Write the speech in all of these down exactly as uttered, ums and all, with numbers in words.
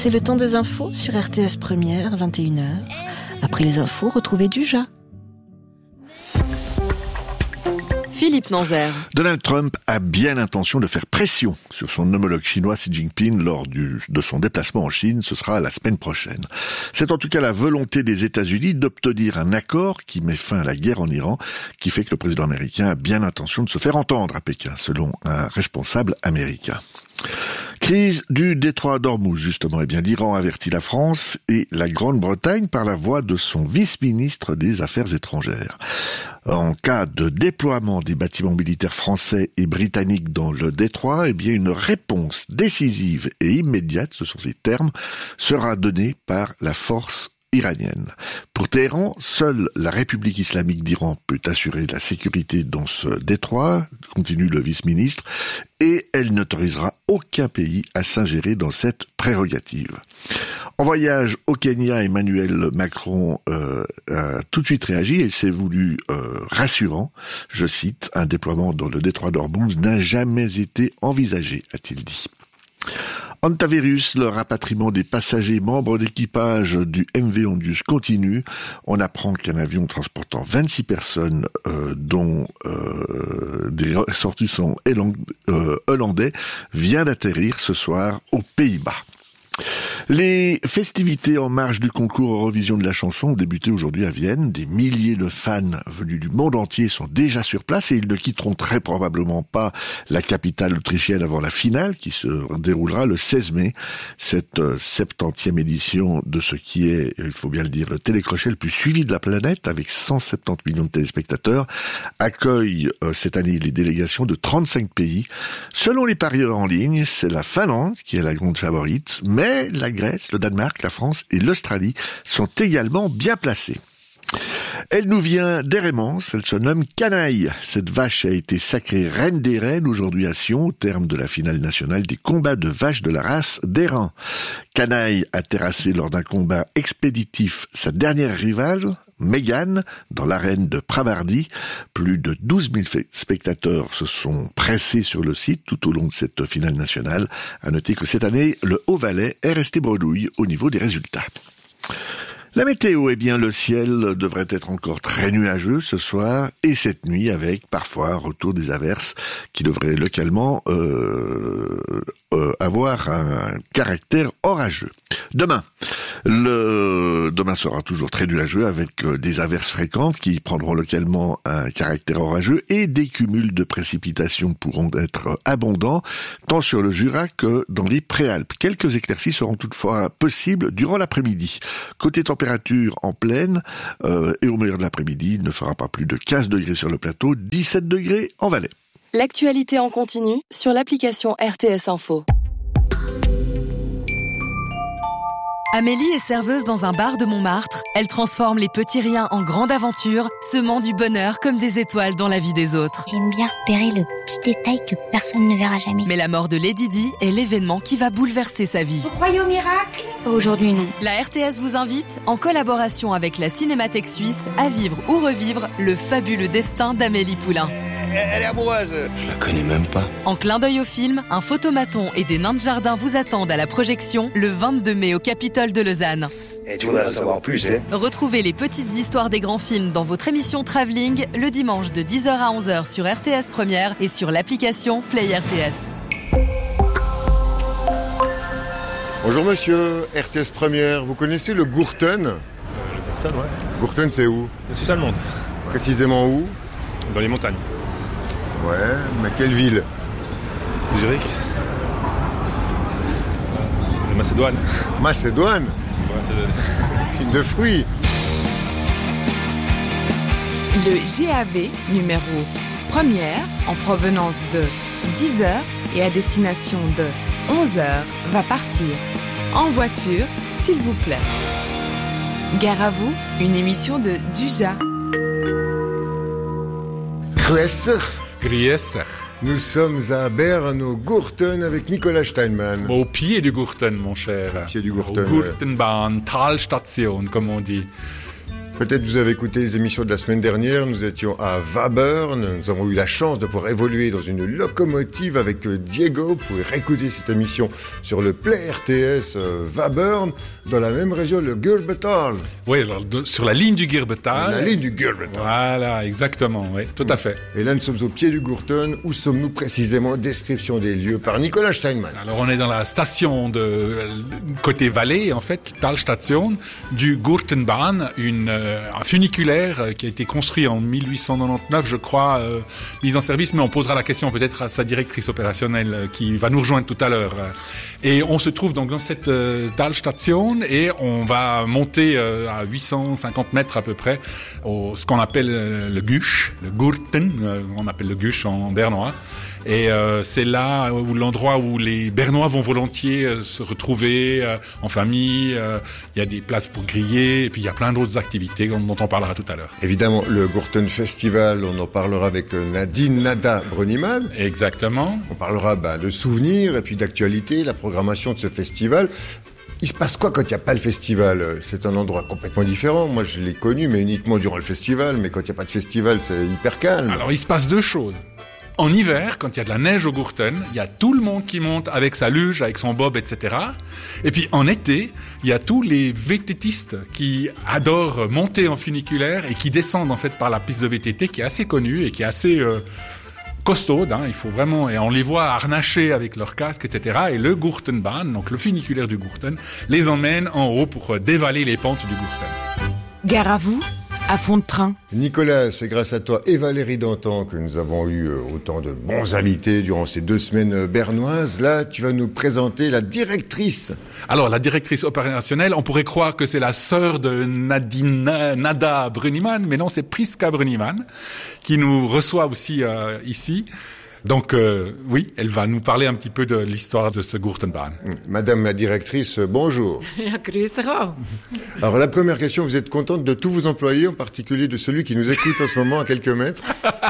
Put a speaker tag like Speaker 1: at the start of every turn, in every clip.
Speaker 1: C'est le temps des infos sur R T S Première, vingt et une heures. Après les infos, retrouvez Duja.
Speaker 2: Philippe Nanzer.
Speaker 3: Donald Trump a bien l'intention de faire pression sur son homologue chinois Xi Jinping lors du, de son déplacement en Chine. Ce sera la semaine prochaine. C'est en tout cas la volonté des États-Unis d'obtenir un accord qui met fin à la guerre en Iran, qui fait que le président américain a bien l'intention de se faire entendre à Pékin, selon un responsable américain. Crise du détroit d'Ormuz, justement. Eh bien, l'Iran avertit la France et la Grande-Bretagne par la voix de son vice-ministre des Affaires étrangères. En cas de déploiement des bâtiments militaires français et britanniques dans le détroit, eh bien, une réponse décisive et immédiate, ce sont ces termes, sera donnée par la force iranienne. Pour Téhéran, seule la République islamique d'Iran peut assurer la sécurité dans ce détroit, continue le vice-ministre, et elle n'autorisera aucun pays à s'ingérer dans cette prérogative. En voyage au Kenya, Emmanuel Macron euh, a tout de suite réagi et s'est voulu euh, rassurant. Je cite, « Un déploiement dans le détroit d'Ormuz n'a jamais été envisagé », a-t-il dit. Hantavirus, le rapatriement des passagers membres d'équipage du M V Ondius continue. On apprend qu'un avion transportant vingt-six personnes, euh, dont euh, des ressortissants euh, hollandais, vient d'atterrir ce soir aux Pays-Bas. Les festivités en marge du concours Eurovision de la chanson ont débuté aujourd'hui à Vienne. Des milliers de fans venus du monde entier sont déjà sur place et ils ne quitteront très probablement pas la capitale autrichienne avant la finale qui se déroulera le seize mai. Cette septantième édition de ce qui est, il faut bien le dire, le télécrochet le plus suivi de la planète avec cent soixante-dix millions de téléspectateurs accueille euh, cette année les délégations de trente-cinq pays. Selon les parieurs en ligne, c'est la Finlande qui est la grande favorite, mais la Grèce, le Danemark, la France et l'Australie sont également bien placés. Elle nous vient d'Hérémence, elle se nomme Canaille. Cette vache a été sacrée reine des reines aujourd'hui à Sion, au terme de la finale nationale des combats de vaches de la race d'Hérin. Canaille a terrassé lors d'un combat expéditif sa dernière rivale, Mégane, dans l'arène de Pravardi. Plus de douze mille spectateurs se sont pressés sur le site tout au long de cette finale nationale. À noter que cette année, le Haut-Valais est resté bredouille au niveau des résultats. La météo, eh bien, le ciel devrait être encore très nuageux ce soir et cette nuit avec parfois un retour des averses qui devraient localement euh, euh, avoir un caractère orageux. Demain, le demain sera toujours très nuageux avec des averses fréquentes qui prendront localement un caractère orageux et des cumuls de précipitations pourront être abondants tant sur le Jura que dans les Préalpes. Quelques éclaircies seront toutefois possibles durant l'après-midi. Côté température en plaine euh, et au meilleur de l'après-midi, il ne fera pas plus de quinze degrés sur le plateau, dix-sept degrés en Valais.
Speaker 2: L'actualité en continu sur l'application R T S Info. Amélie est serveuse dans un bar de Montmartre. Elle transforme les petits riens en grande aventure, semant du bonheur comme des étoiles dans la vie des autres.
Speaker 4: J'aime bien repérer le petit détail que personne ne verra jamais.
Speaker 2: Mais la mort de Lady Di est l'événement qui va bouleverser sa vie.
Speaker 5: Vous croyez au miracle ?
Speaker 4: Aujourd'hui, non.
Speaker 2: La R T S vous invite, en collaboration avec la Cinémathèque suisse, à vivre ou revivre le fabuleux destin d'Amélie Poulain.
Speaker 6: Elle est amoureuse. Je la connais même pas.
Speaker 2: En clin d'œil au film, un photomaton et des nains de jardin vous attendent à la projection le vingt-deux mai au Capitole de Lausanne.
Speaker 6: Et tu voudrais en savoir plus, hein ?
Speaker 2: Retrouvez les petites histoires des grands films dans votre émission Travelling le dimanche de dix heures à onze heures sur R T S Première et sur l'application Play R T S.
Speaker 7: Bonjour monsieur, R T S Première, vous connaissez le Gourten ?
Speaker 8: euh, Le Gourten, ouais.
Speaker 7: Gourten, c'est où ?
Speaker 8: La Suisse allemande.
Speaker 7: Précisément où ?
Speaker 8: Dans les montagnes.
Speaker 7: Ouais, mais quelle ville ?
Speaker 8: Zurich. La Macédoine.
Speaker 7: Macédoine ?
Speaker 8: Ouais, c'est...
Speaker 7: De fruits.
Speaker 9: Le G A V numéro Première en provenance de dix heures et à destination de onze heures va partir. En voiture, s'il vous plaît. Gare à vous, une émission de Duja.
Speaker 7: Grüße.
Speaker 10: Grüße.
Speaker 7: Nous sommes à Berne, au Gourten, avec Nicolas Steinmann.
Speaker 10: Au pied du Gourten, mon cher.
Speaker 7: Au pied du Gourten.
Speaker 10: Au Gourtenbahn, Talstation, comme on dit.
Speaker 7: Peut-être vous avez écouté les émissions de la semaine dernière, nous étions à Wabern, nous avons eu la chance de pouvoir évoluer dans une locomotive avec Diego. Vous pouvez réécouter cette émission sur le Play R T S euh, Wabern, dans la même région, le Gurbetal.
Speaker 5: Oui, alors, de, sur la ligne du Gurbetal.
Speaker 7: La ligne du Gurbetal.
Speaker 5: Voilà, exactement, oui, tout à fait.
Speaker 7: Et là, nous sommes au pied du Gurten. Où sommes-nous précisément? Description des lieux par Nicolas Steinmann.
Speaker 5: Alors, on est dans la station de côté vallée, en fait, Talstation, du Gurtenbahn, une, euh, un funiculaire qui a été construit en mille huit cent quatre-vingt-dix-neuf, je crois, euh, mise en service, mais on posera la question peut-être à sa directrice opérationnelle euh, qui va nous rejoindre tout à l'heure. Et on se trouve donc dans cette euh, Talstation et on va monter euh, à huit cent cinquante mètres à peu près au ce qu'on appelle euh, le Gusch, le Gurten, euh, on appelle le Gusch en bernois. Et euh, c'est là où l'endroit où les Bernois vont volontiers euh, se retrouver euh, en famille. Euh, il y a des places pour griller et puis il y a plein d'autres activités dont, dont on parlera tout à l'heure.
Speaker 7: Évidemment, le Gurten Festival, on en parlera avec Nadine Nada Bruniman.
Speaker 5: Exactement.
Speaker 7: On parlera bah, de souvenirs et puis d'actualité, la programmation de ce festival. Il se passe quoi quand il n'y a pas le festival? C'est un endroit complètement différent. Moi, je l'ai connu, mais uniquement durant le festival. Mais quand il n'y a pas de festival, c'est hyper calme.
Speaker 5: Alors, il se passe deux choses. En hiver, quand il y a de la neige au Gurten, il y a tout le monde qui monte avec sa luge, avec son bob, et cetera. Et puis en été, il y a tous les V T Tistes qui adorent monter en funiculaire et qui descendent en fait par la piste de V T T qui est assez connue et qui est assez euh, costaude. Hein, il faut vraiment, et on les voit harnachés avec leurs casques, et cetera. Et le Gurtenbahn, donc le funiculaire du Gurten, les emmène en haut pour dévaler les pentes du Gurten.
Speaker 9: Gare à vous, à fond de train.
Speaker 7: Nicolas, c'est grâce à toi et Valérie Dantan que nous avons eu autant de bons invités durant ces deux semaines bernoises. Là, tu vas nous présenter la directrice.
Speaker 5: Alors, la directrice opérationnelle, on pourrait croire que c'est la sœur de Nadine Nada Bruniman, mais non, c'est Priska Bruniman qui nous reçoit aussi euh, ici. Donc, euh, oui, elle va nous parler un petit peu de l'histoire de ce Gurtenbahn.
Speaker 7: Madame la directrice, bonjour.
Speaker 10: Ja, grüß dich auch.
Speaker 7: Alors, la première question, vous êtes contente de tous vos employés, en particulier de celui qui nous écoute en ce moment à quelques mètres?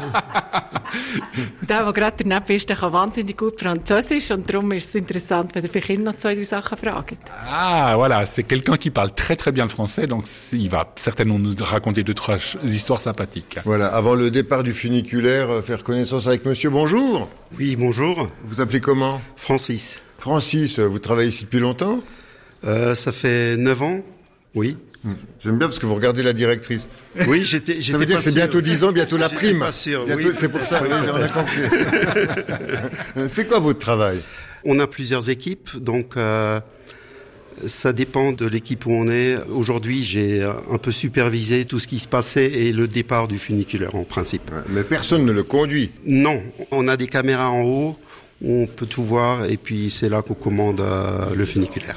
Speaker 10: Der, der gerade daneben ist, der kann wahnsinnig gut Französisch und darum ist es interessant, wenn ihr vielleicht ihn noch zwei, drei Sachen fragt.
Speaker 5: Ah, voilà, c'est quelqu'un qui parle très très bien le français, donc il va certainement nous raconter deux, trois histoires sympathiques.
Speaker 7: Voilà, avant le départ du funiculaire, faire connaissance avec monsieur, bonjour.
Speaker 11: Oui, bonjour.
Speaker 7: Vous appelez comment?
Speaker 11: Francis.
Speaker 7: Francis, vous travaillez ici depuis longtemps?
Speaker 11: euh, Ça fait neuf ans, oui.
Speaker 7: Hum. J'aime bien parce que vous regardez la directrice.
Speaker 11: Oui, j'étais, j'étais
Speaker 7: ça veut dire
Speaker 11: pas
Speaker 7: que c'est
Speaker 11: sûr.
Speaker 7: bientôt dix ans, bientôt la prime.
Speaker 11: Pas sûr,
Speaker 7: bientôt,
Speaker 11: oui.
Speaker 7: C'est pour ça, oui, j'en ai compris. C'est quoi votre travail?
Speaker 11: On a plusieurs équipes, donc euh, ça dépend de l'équipe où on est. Aujourd'hui, j'ai un peu supervisé tout ce qui se passait et le départ du funiculaire en principe.
Speaker 7: Mais personne ne le conduit?
Speaker 11: Non, on a des caméras en haut, on peut tout voir et puis c'est là qu'on commande euh, le funiculaire.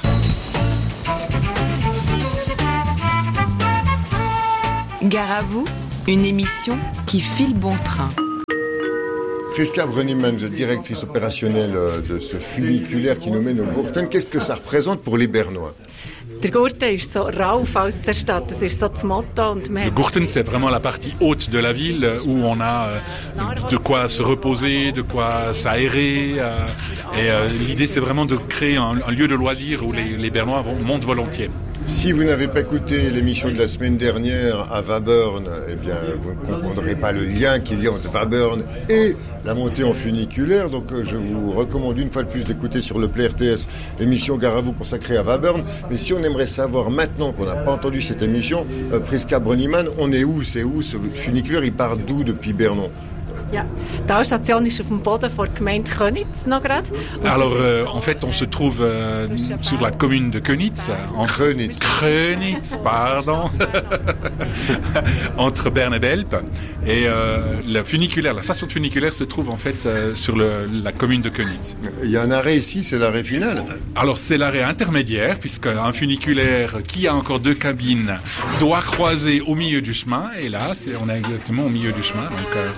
Speaker 9: Gare à vous, une émission qui file bon train.
Speaker 7: Priska Bruniman, vous êtes directrice opérationnelle de ce funiculaire qui nous mène au Gurten. Qu'est-ce que ça représente pour les Bernois?
Speaker 10: Der Gurten ist so rauf aus der Stadt, das ist so das Motto. Und
Speaker 5: le Gurten, c'est vraiment la partie haute de la ville où on a euh, de quoi se reposer, de quoi s'aérer. Euh, et euh, l'idée, c'est vraiment de créer un, un lieu de loisir où les, les Bernois vont, montent volontiers.
Speaker 7: Si vous n'avez pas écouté l'émission de la semaine dernière à Wabern, eh bien, vous ne comprendrez pas le lien qu'il y a entre Wabern et la montée en funiculaire. Donc, je vous recommande une fois de plus d'écouter sur le Play R T S émission Gare à vous consacrée à Wabern. Mais si on aimerait savoir maintenant qu'on n'a pas entendu cette émission, euh, Priska Bruniman, on est où? C'est où ce funiculaire? Il part d'où depuis Bernon?
Speaker 10: Ja, die Talstation ist auf dem Boden vor der Gemeinde Könitz noch gerade.
Speaker 5: Alors, euh, en fait, on se trouve euh, sur la commune de Könitz. En
Speaker 7: Könitz.
Speaker 5: Könitz, pardon. Entre Berne et Belp. Et euh, le funiculaire, la station de funiculaire se trouve en fait euh, sur le, la commune de Könitz.
Speaker 7: Il y a un arrêt ici, c'est l'arrêt final.
Speaker 5: Alors, c'est l'arrêt intermédiaire, puisque un funiculaire qui a encore deux cabines doit croiser au milieu du chemin. Et là, c'est, on est exactement au milieu du chemin. Donc, euh,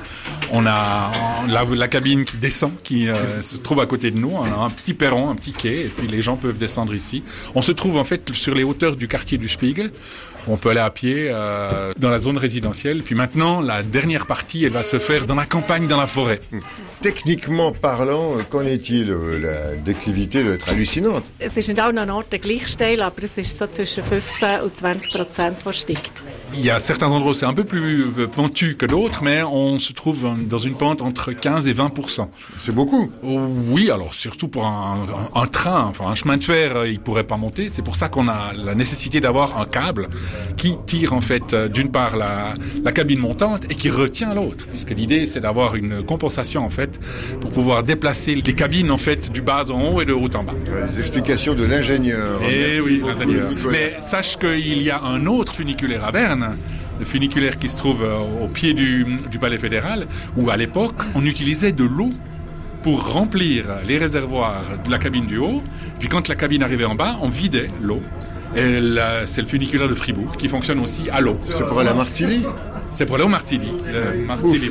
Speaker 5: On a la, la cabine qui descend, qui euh, se trouve à côté de nous. On a un petit perron, un petit quai, et puis les gens peuvent descendre ici. On se trouve en fait sur les hauteurs du quartier du Spiegel. On peut aller à pied euh, dans la zone résidentielle. Puis maintenant, la dernière partie, elle va se faire dans la campagne, dans la forêt.
Speaker 7: Techniquement parlant, qu'en est-il? La déclivité doit être hallucinante.
Speaker 10: Es ist nicht auch an Orten gleich steil, aber es ist so zwischen fünfzehn und zwanzig Prozent, was steigt.
Speaker 5: Il y a certains endroits où c'est un peu plus pentu que d'autres, mais on se trouve dans une pente entre quinze et vingt pour cent.
Speaker 7: C'est beaucoup.
Speaker 5: Oui, alors surtout pour un, un, un train, enfin un chemin de fer, il pourrait pas monter. C'est pour ça qu'on a la nécessité d'avoir un câble qui tire en fait d'une part la, la cabine montante et qui retient l'autre, puisque l'idée c'est d'avoir une compensation en fait pour pouvoir déplacer les cabines en fait du bas en haut et de haut en bas.
Speaker 7: Les explications de l'ingénieur.
Speaker 5: Eh oui, l'ingénieur. Mais sache qu'il y a un autre funiculaire à Berne, le funiculaire qui se trouve au pied du, du Palais fédéral, où à l'époque on utilisait de l'eau pour remplir les réservoirs de la cabine du haut. Puis quand la cabine arrivait en bas, on vidait l'eau. Et là, c'est le funiculaire de Fribourg qui fonctionne aussi à l'eau.
Speaker 7: C'est pour aller à Martilly?
Speaker 5: C'est pour aller au Martilly. Le Martilly.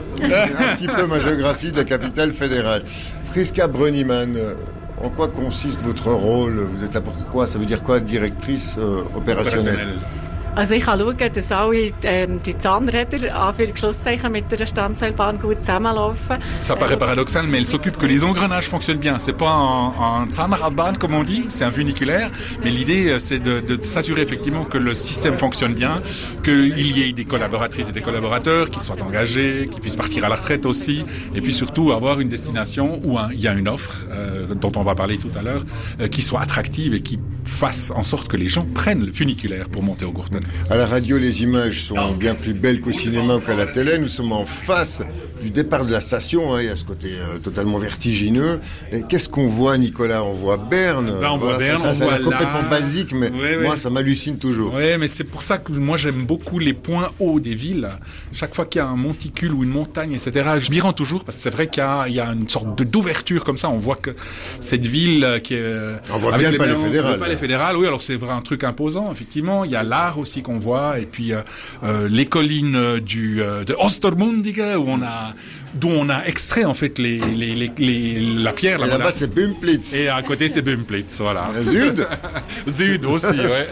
Speaker 7: Un petit peu ma géographie de la capitale fédérale. Friska Brönnimann, en quoi consiste votre rôle? Vous êtes là pour quoi? Ça veut dire quoi, directrice euh, opérationnelle, opérationnelle.
Speaker 10: Also ich kann schauen, dass alle ähm, die Zahnräder, Anführungs-Schlusszeichen, mit der Standseilbahn gut zusammenlaufen.
Speaker 5: Ça paraît paradoxal, mais elle s'occupe que les engrenages fonctionnent bien. C'est pas un, un Zahnradbahn, comme on dit, c'est un funiculaire, mais l'idée c'est de, de s'assurer effectivement que le système fonctionne bien, qu'il y ait des collaboratrices et des collaborateurs qui soient engagés, qui puissent partir à la retraite aussi, et puis surtout avoir une destination où un, il y a une offre, euh, dont on va parler tout à l'heure, euh, qui soit attractive et qui fasse en sorte que les gens prennent le funiculaire pour monter au Gurten.
Speaker 7: À la radio, les images sont bien plus belles qu'au cinéma ou qu'à la télé. Nous sommes en face du départ de la station. Hein. Il y a ce côté euh, totalement vertigineux. Et qu'est-ce qu'on voit, Nicolas? On voit Berne.
Speaker 5: Ben, on voit
Speaker 7: voilà,
Speaker 5: Berne,
Speaker 7: ça, ça,
Speaker 5: on
Speaker 7: ça
Speaker 5: voit
Speaker 7: complètement
Speaker 5: là.
Speaker 7: basique, mais
Speaker 5: oui,
Speaker 7: moi,
Speaker 5: oui.
Speaker 7: ça m'hallucine toujours.
Speaker 5: Oui, mais c'est pour ça que moi, j'aime beaucoup les points hauts des villes. Chaque fois qu'il y a un monticule ou une montagne, et cetera, je m'y rends toujours parce que c'est vrai qu'il y a, il y a une sorte de, d'ouverture comme ça. On voit que cette ville qui est...
Speaker 7: On voit bien le Palais fédéral.
Speaker 5: Le Palais fédéral, oui, alors c'est vrai, un truc imposant, effectivement. Il y a l'art aussi qu'on voit, et puis euh, euh, les collines du, euh, de Ostermundige, où on a, dont on a extrait en fait les, les, les, les, la pierre.
Speaker 7: Et là-bas, c'est Bumplitz.
Speaker 5: Et à côté, c'est Bumplitz, voilà.
Speaker 7: Zud
Speaker 5: Zud aussi, ouais.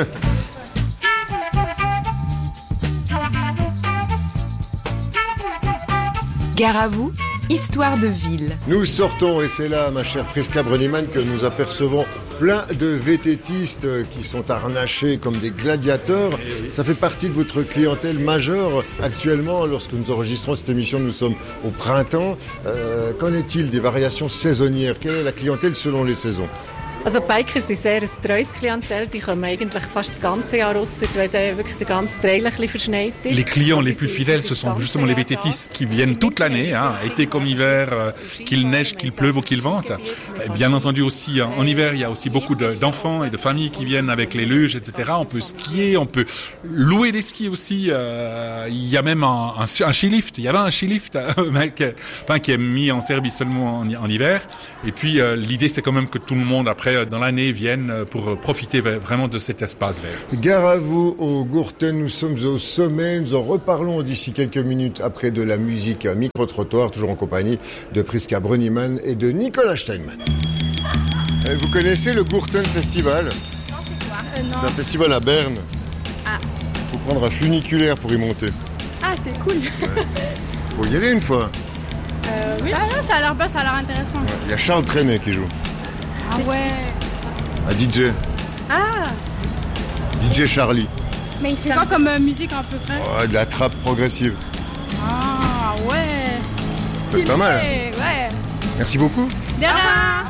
Speaker 9: Gare à vous, histoire de ville.
Speaker 7: Nous sortons, et c'est là, ma chère Friska Brönnimann, que nous apercevons plein de vététistes qui sont harnachés comme des gladiateurs. Ça fait partie de votre clientèle majeure actuellement. Lorsque nous enregistrons cette émission, nous sommes au printemps. Euh, qu'en est-il des variations saisonnières? Quelle est la clientèle selon les saisons?
Speaker 10: Also die Biker sind sehr ein treues Klientel, die kommen eigentlich fast das ganze Jahr raus, wenn der wirklich der ganze Trail ein bisschen verschneit ist.
Speaker 5: Les clients les plus fidèles, ce sont justement les vététistes qui viennent toute l'année, hein, été comme hiver, euh, qu'il neige, qu'il pleuve ou qu'il vente. Et bien entendu aussi, en hiver, il y a aussi beaucoup de, d'enfants et de familles qui viennent avec les luges, et cetera. On peut skier, on peut louer des skis aussi. Euh, il y a même un, un, un skilift. Il y avait un skilift euh, qui, enfin, qui est mis en service seulement en, en hiver. Et puis euh, l'idée, c'est quand même que tout le monde après dans l'année viennent pour profiter vraiment de cet espace vert.
Speaker 7: Gare à vous au Gurten, nous sommes au sommet, nous en reparlons d'ici quelques minutes après de la musique micro-trottoir, toujours en compagnie de Friska Brönnimann et de Nicolas Steinmann. Vous connaissez le Gurten Festival?
Speaker 12: Non, c'est quoi euh, non.
Speaker 7: C'est un festival à Berne.
Speaker 12: Ah.
Speaker 7: Faut prendre un funiculaire pour y monter.
Speaker 12: Ah, c'est cool.
Speaker 7: Ouais. Faut y aller une fois.
Speaker 12: Euh, oui. Ah non, ça a l'air, ça a l'air intéressant.
Speaker 7: Il ouais. y a Charles Trenet qui joue.
Speaker 12: Ah ouais.
Speaker 7: Un D J.
Speaker 12: Ah.
Speaker 7: D J Charlie.
Speaker 12: Mais il fait quoi comme euh, musique à peu près?
Speaker 7: Oh, de la trappe progressive.
Speaker 12: Ah ouais.
Speaker 7: C'est pas mal.
Speaker 12: Ouais.
Speaker 7: Merci beaucoup.
Speaker 12: De rien.